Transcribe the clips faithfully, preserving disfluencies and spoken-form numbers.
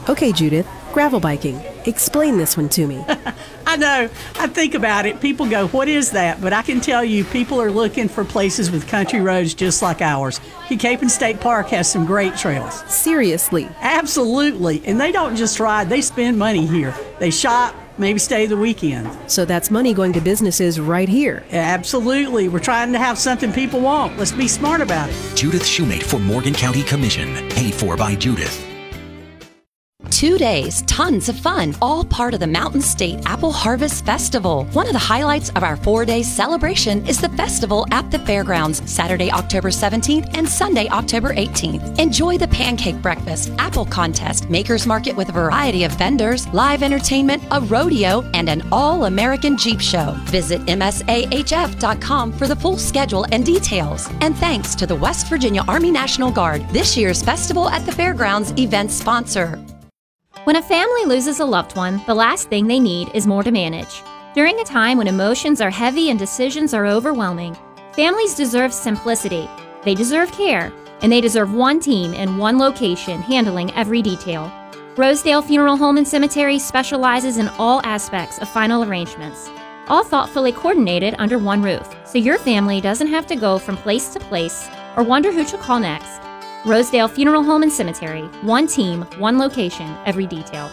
Okay, Judith, gravel biking. Explain this one to me. I know. I think about it. People go, what is that? But I can tell you, people are looking for places with country roads just like ours. Capon State Park has some great trails. Seriously? Absolutely. And they don't just ride, they spend money here. They shop, maybe stay the weekend. So that's money going to businesses right here. Absolutely. We're trying to have something people want. Let's be smart about it. Judith Shoemate for Morgan County Commission. Paid for by Judith. Two days, tons of fun, all part of the Mountain State Apple Harvest Festival. One of the highlights of our four-day celebration is the festival at the fairgrounds, Saturday, October seventeenth and Sunday, October eighteenth. Enjoy the pancake breakfast, apple contest, maker's market with a variety of vendors, live entertainment, a rodeo, and an all-American Jeep show. Visit M S A H F dot com for the full schedule and details. And thanks to the West Virginia Army National Guard, this year's Festival at the Fairgrounds event sponsor. When a family loses a loved one, the last thing they need is more to manage. During a time when emotions are heavy and decisions are overwhelming, families deserve simplicity, they deserve care, and they deserve one team in one location handling every detail. Rosedale Funeral Home and Cemetery specializes in all aspects of final arrangements, all thoughtfully coordinated under one roof, so your family doesn't have to go from place to place or wonder who to call next. Rosedale Funeral Home and Cemetery. One team, one location, every detail.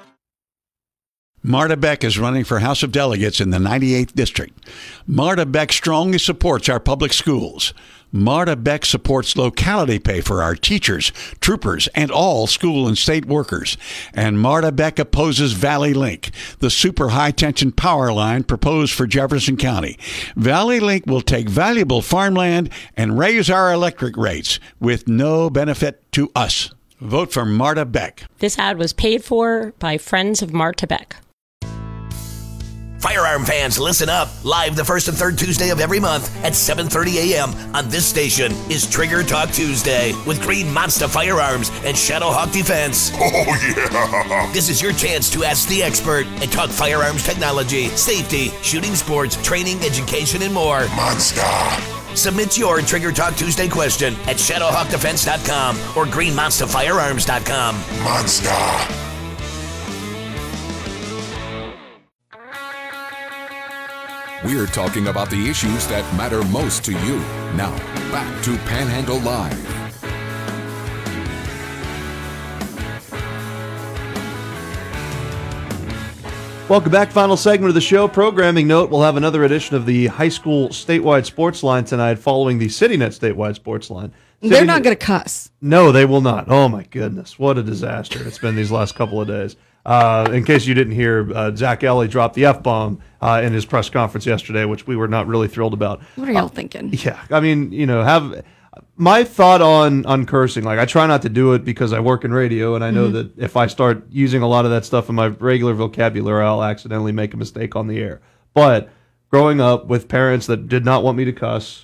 Marta Beck is running for House of Delegates in the ninety-eighth District. Marta Beck strongly supports our public schools. Marta Beck supports locality pay for our teachers, troopers, and all school and state workers. And Marta Beck opposes Valley Link, the super high-tension power line proposed for Jefferson County. Valley Link will take valuable farmland and raise our electric rates with no benefit to us. Vote for Marta Beck. This ad was paid for by Friends of Marta Beck. Firearm fans, listen up. Live the first and third Tuesday of every month at seven thirty a.m. on this station is Trigger Talk Tuesday with Green Monster Firearms and Shadowhawk Defense. Oh, yeah. This is your chance to ask the expert and talk firearms technology, safety, shooting sports, training, education, and more. Monster. Submit your Trigger Talk Tuesday question at shadowhawk defense dot com or green monster firearms dot com. Monster. We're talking about the issues that matter most to you. Now, back to Panhandle Live. Welcome back. Final segment of the show. Programming note, we'll have another edition of the high school statewide sports line tonight following the CityNet statewide sports line. City They're not going to cuss. No, they will not. Oh, my goodness. What a disaster it's been these last couple of days. Uh, in case you didn't hear, uh, Zach Ellie dropped the F-bomb uh, in his press conference yesterday, which we were not really thrilled about. What are y'all uh, thinking? Yeah, I mean, you know, have my thought on, on cursing, like I try not to do it because I work in radio, and I know mm-hmm. that if I start using a lot of that stuff in my regular vocabulary, I'll accidentally make a mistake on the air. But growing up with parents that did not want me to cuss,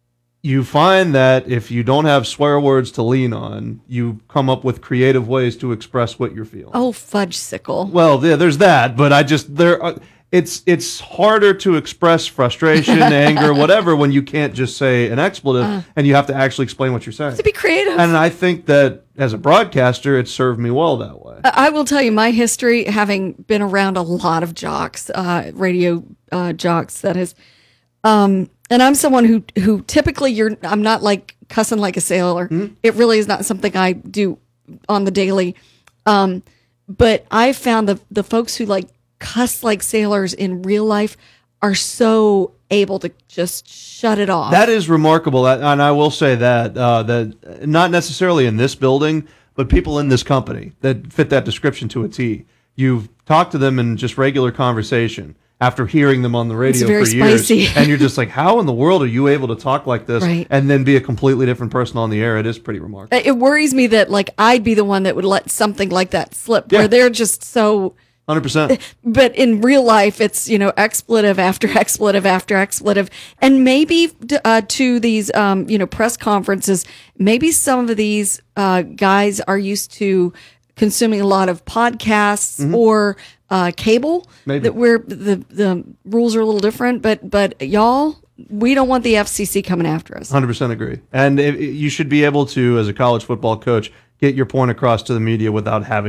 you find that if you don't have swear words to lean on, you come up with creative ways to express what you're feeling. Oh, fudge sickle. Well, yeah, there's that, but I just there. Are, it's it's harder to express frustration, anger, whatever, when you can't just say an expletive uh, and you have to actually explain what you're saying. To be creative. And I think that as a broadcaster, it served me well that way. I will tell you my history, having been around a lot of jocks, uh, radio uh, jocks. That is. Um, And I'm someone who who typically you're I'm not like cussing like a sailor. Mm-hmm. It really is not something I do on the daily. Um, but I found the the folks who like cuss like sailors in real life are so able to just shut it off. That is remarkable, and I will say that uh, that not necessarily in this building, but people in this company that fit that description to a T. You've talked to them in just regular conversation after hearing them on the radio for years, spicy. And you're just like, how in the world are you able to talk like this right. and then be a completely different person on the air? It is pretty remarkable. It worries me that like I'd be the one that would let something like that slip, yeah. where they're just so... one hundred percent. But in real life, it's, you know, expletive after expletive after expletive. And maybe uh, to these, um, you know, press conferences, maybe some of these uh, guys are used to consuming a lot of podcasts mm-hmm. or uh, cable, maybe. That where the, the rules are a little different. But, but y'all, we don't want the F C C coming after us. one hundred percent agree. And it, you should be able to, as a college football coach, get your point across to the media without having